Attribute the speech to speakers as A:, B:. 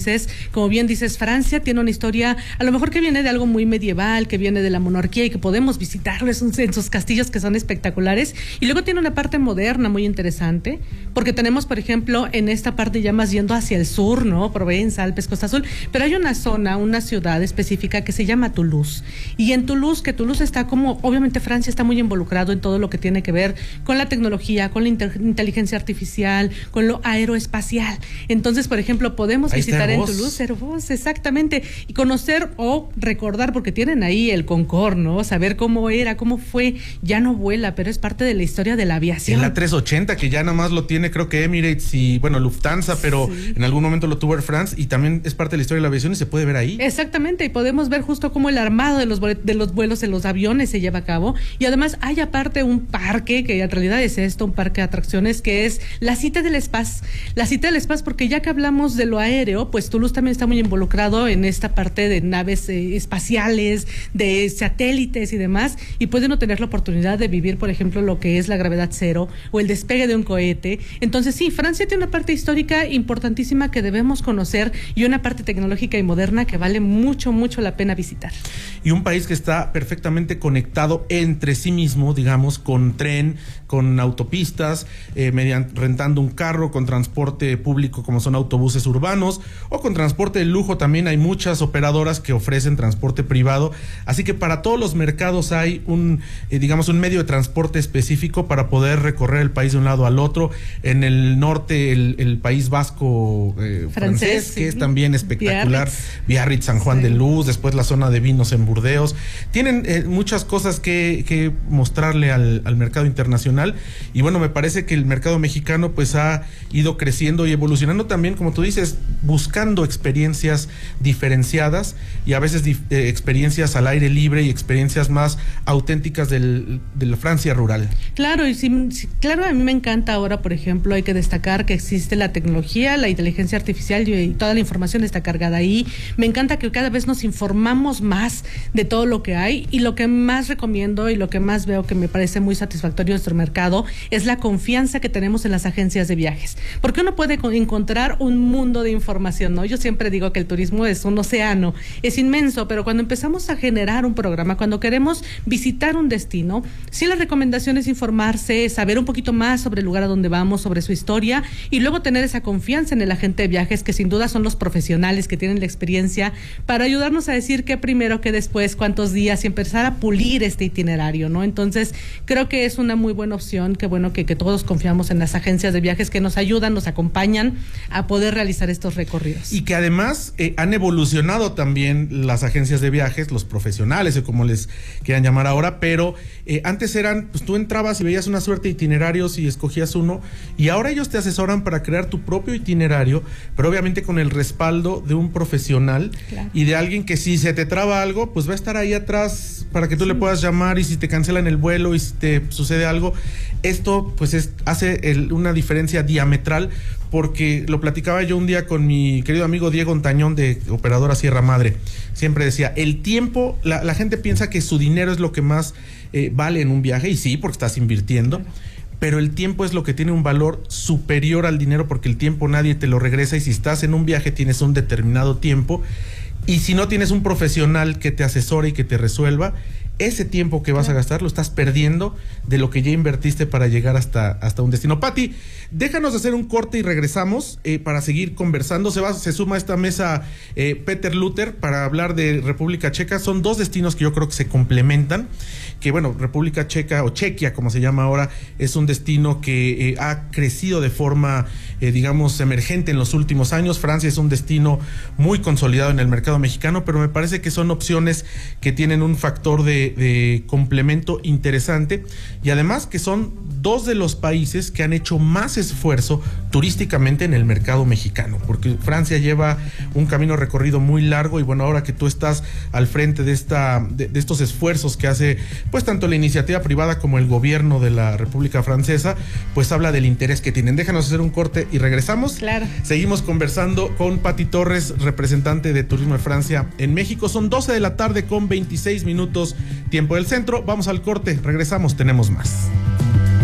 A: países. Como bien dices, Francia tiene una historia, a lo mejor que viene de algo muy medieval, que viene de la monarquía y que podemos visitarlos en sus castillos que son espectaculares. Y luego tiene una parte moderna muy interesante, porque tenemos, por ejemplo, en esta parte ya más yendo hacia el sur, ¿no? Provenza, Alpes, Costa Azul, pero hay una zona, una ciudad específica que se llama Toulouse. Y en Toulouse, que Toulouse está como, obviamente Francia está muy involucrado en todo lo que tiene que ver con la tecnología, con la inteligencia artificial, con lo aeroespacial. Entonces, por ejemplo, podemos visitar en Toulouse, Airbus, exactamente, y conocer o recordar, porque tienen ahí el Concorde, ¿no? Saber cómo era, cómo fue, ya no vuela, pero es parte de la historia de la aviación.
B: El A380, que ya nada más lo tiene, creo que Emirates y, bueno, Lufthansa, pero sí, en algún momento lo tuvo Air France y también es parte de la historia de la aviación y se puede ver ahí.
A: Exactamente, y podemos ver justo cómo el armado de los vuelos en los aviones se lleva a cabo, y además hay aparte un parque, que en realidad es esto, un parque de atracciones, que es la Cité de l'Espace. La Cité de l'Espace, porque ya que hablamos de lo aéreo, pues Toulouse también está muy involucrado en esta parte de naves espaciales, de satélites y demás, y puede uno tener la oportunidad de vivir, por ejemplo, lo que es la gravedad cero o el despegue de un cohete. Entonces sí, Francia tiene una parte histórica importantísima que debemos conocer y una parte tecnológica y moderna que vale mucho, mucho la pena visitar.
B: Y un país que está perfectamente conectado entre sí mismo, digamos, con tren, con autopistas, rentando un carro, con transporte público como son autobuses urbanos, o con transporte de lujo también hay muchas operadoras que ofrecen transporte privado, así que para todos los mercados hay un medio de transporte específico para poder recorrer el país de un lado al otro. En el norte el País Vasco francés, que es también espectacular, Biarritz, San Juan de Luz, después la zona de vinos en Burdeos, tienen muchas cosas que mostrarle al mercado internacional, y bueno, me parece que el mercado mexicano pues ha ido creciendo y evolucionando también, como tú dices, buscando experiencias diferenciadas y a veces experiencias al aire libre y experiencias más auténticas de la Francia rural.
A: Claro, y claro, a mí me encanta ahora, por ejemplo, hay que destacar que existe la tecnología, la inteligencia artificial y toda la información está cargada ahí. Me encanta que cada vez nos informamos más de todo lo que hay, y lo que más recomiendo y lo que más veo que me parece muy satisfactorio en nuestro mercado es la confianza que tenemos en las agencias de viajes, porque uno puede encontrar un mundo de información, ¿no? Yo siempre digo que el turismo es un océano, es inmenso, pero cuando empezamos a generar un programa, cuando queremos visitar un destino, sí, la recomendación es informarse, saber un poquito más sobre el lugar a donde vamos, sobre su historia, y luego tener esa confianza en el agente de viajes, que sin duda son los profesionales que tienen la experiencia para ayudarnos a decir qué primero, qué después, cuántos días, y empezar a pulir este itinerario, ¿no? Entonces, creo que es una muy buena opción, que bueno que todos confiamos en las agencias de viajes que nos ayudan, nos acompañan a poder realizar estos recorridos.
B: Y que además han evolucionado también las agencias de viajes, los profesionales o como les quieran llamar ahora, pero antes eran, pues tú entrabas y veías una suerte de itinerarios y escogías uno, y ahora ellos te asesoran para crear tu propio itinerario, pero obviamente con el respaldo de un profesional, claro, y de alguien que si se te traba algo, pues va a estar ahí atrás para que tú le puedas llamar, y si te cancelan el vuelo y si te sucede algo, esto pues hace una diferencia diametral, porque lo platicaba yo un día con mi querido amigo Diego Ontañón de Operadora Sierra Madre. Siempre decía, el tiempo, la gente piensa que su dinero es lo que más vale en un viaje, y sí, porque estás invirtiendo, pero el tiempo es lo que tiene un valor superior al dinero, porque el tiempo nadie te lo regresa, y si estás en un viaje tienes un determinado tiempo, y si no tienes un profesional que te asesore y que te resuelva, ese tiempo que vas a gastar lo estás perdiendo de lo que ya invertiste para llegar hasta un destino. Pati, déjanos hacer un corte y regresamos para seguir conversando. Se suma a esta mesa Peter Luther para hablar de República Checa. Son dos destinos que yo creo que se complementan, que bueno, República Checa o Chequia como se llama ahora, es un destino que ha crecido de forma digamos emergente en los últimos años. Francia es un destino muy consolidado en el mercado mexicano, pero me parece que son opciones que tienen un factor de complemento interesante, y además que son dos de los países que han hecho más esfuerzo turísticamente en el mercado mexicano, porque Francia lleva un camino recorrido muy largo, y bueno, ahora que tú estás al frente de estos esfuerzos que hace pues tanto la iniciativa privada como el gobierno de la República Francesa, pues habla del interés que tienen. Déjanos hacer un corte y regresamos.
A: Claro.
B: Seguimos conversando con Pati Torres, representante de Turismo de Francia en México. Son 12 de la tarde con 26 minutos, tiempo del centro. Vamos al corte, regresamos, tenemos más.